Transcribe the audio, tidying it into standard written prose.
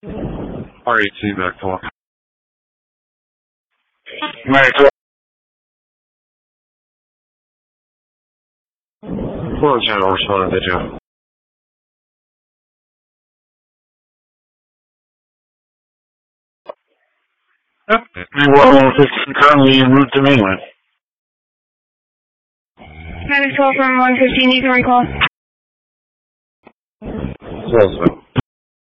R18 back talk. Clone channel responding to Joe. Yep. Well, 115 currently en route to mainland. 912 from 115, you can recall. Close.